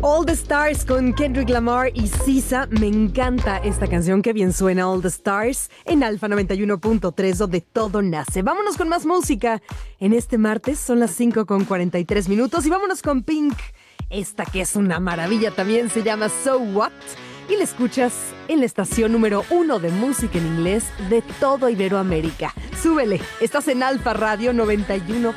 All the Stars con Kendrick Lamar y Sisa. Me encanta esta canción, que bien suena All the Stars en Alfa 91.3, donde todo nace. Vámonos con más música. En este martes son las 5:43 y vámonos con Pink. Esta que es una maravilla también se llama So What y la escuchas en la estación número 1 de música en inglés de todo Iberoamérica. Súbele, estás en Alfa Radio 91.